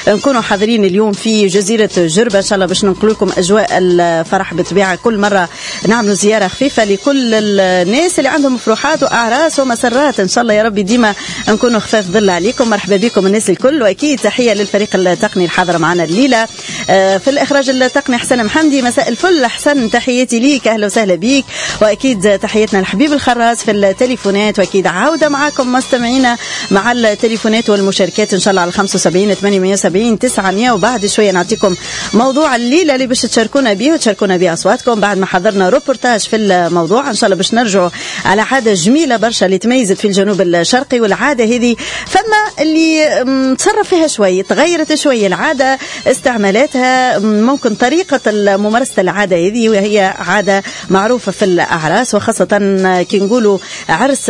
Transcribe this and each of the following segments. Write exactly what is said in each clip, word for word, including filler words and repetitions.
نكونوا حاضرين اليوم في جزيرة جربة إن شاء الله باش ننقل لكم أجواء الفرح بطبيعة. كل مرة نعملوا زيارة خفيفة لكل الناس اللي عندهم فرحات وأعراس ومسرات، إن شاء الله يا رب ديما نكونوا خفاف ظل عليكم. مرحبا بكم الناس الكل، وأكيد تحية للفريق التقني الحاضر معنا الليلة. في الإخراج التقني حسن محمدي، مساء الفل حسن، تحياتي ليك، أهلا وسهلا بيك. وأكيد تحياتنا الحبيب الخراز في التليفونات، وأكيد عودة معاكم مستمعينا مع التليفونات والمشاركات إن شاء الله على خمسة وسبعين ثمانمائة وسبعين تسعمائة. وبعد شوية نعطيكم موضوع الليلة اللي باش تشاركونا به وتشاركونا به أصواتكم بعد ما حضرنا روبورتاج في الموضوع. إن شاء الله باش نرجعوا على عادة جميلة برشا اللي تميزت في الجنوب الشرقي، والعادة هذه فما اللي تصرف فيها شوية، تغيرت شوية العادة، استعمالاتها، ممكن طريقة ممارسة العادة هذه، وهي عادة معروفة في الأعراس، وخاصة كي نقولوا عرس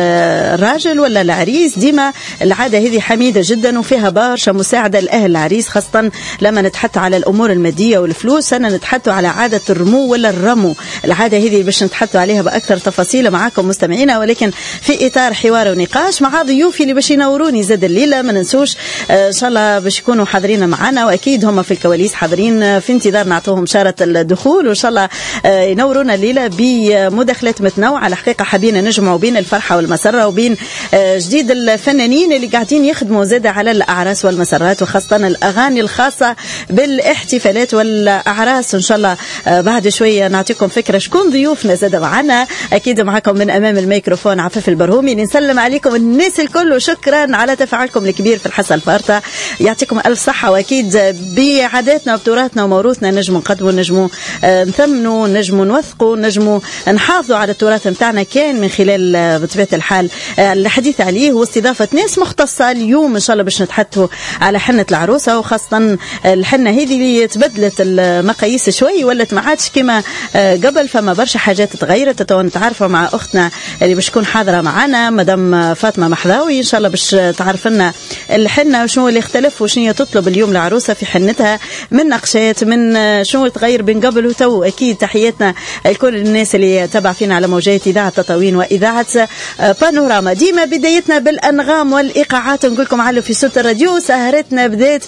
الراجل ولا العريس. ديما العادة هذه حميدة جدا وفيها برشا مساعدة لأهل العريس، خاصة لما نتحدث على الأمور المادية والفلوس. أنا نتحدث على عادة الرمو ولا الرمو، العادة هذه باش نتحدث عليها بأكثر تفاصيل معاكم مستمعينا، ولكن في إطار حوار ونقاش مع ضيوفي اللي باش ينوروني زاد الليلة. ما ننسوش إن شاء الله باش يكونوا حاضرين معنا، وأكيد هم في الكواليس حاضرين في انتظار نعطوهم شارة الدخول، وإن شاء الله ينورونا الليلة بمداخلات متنوعة. على حقيقة حابين نجمعوا بين الفرحة والمسرة وبين جديد الفنانين اللي قاعدين يخدموا زادة على الأعراس والمسرات، وخاصة الأغاني الخاصة بالاحتفالات والأعراس. إن شاء الله بعد شوية نعطيكم فكرة شكون ضيوفنا زادة معنا. أكيد معكم من أمام الميكروفون عفاف البرهومي، نسلم عليكم الناس الكل، وشكرا على تفاعلكم الكبير في الحصة الفارطة. يعطيكم ألف صحة، وأكيد بعاداتنا وبتراثنا وموروثنا نجموا نقدموا، نجموا نثمنوا، نجموا نوثقوا، نجموا نحافظوا على التراث متاعنا، كان من خلال بطبيعة الحال الحديث عليه واستضافة ناس مختصة. اليوم إن شاء الله باش نتحدثوا على حنة العروسة، وخاصة الحنة هذه اللي تبدلت المقاييس شوي، ولات ما عادش كما قبل، فما برشا حاجات تغيرت. تو نتعرفوا مع أختنا اللي باش تكون حاضرة معنا مدام فاطمة محلاوي، إن شاء الله باش تعرف لنا الحنة وشنو اللي اختلف وشنو تطلب اليوم العروسة في حنتها من نقشات، من شنو تغير بين قبل وتو. أكيد تحياتنا لكل الناس اللي تابع فينا على موجات إذاعة تطاوين وإذاعة بانوراما. ديما بدايتنا بالأنغام والإيقاعات، نقول لكم علوا في صوت الراديو. سهرتنا بدات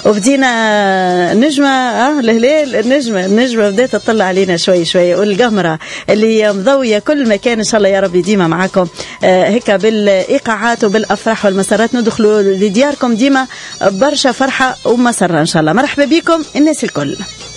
وبدينا نجمة اه الهلال، النجمة النجمة بدات تطلع علينا شوي شوي، والقمرة اللي مضوية كل مكان. إن شاء الله يا رب ديما معاكم آه هيك بالإيقاعات وبالأفراح والمسارات، ندخلوا لدياركم ديما برشا فرحة ومسرة إن شاء الله. مرحبا بكم الناس الكل.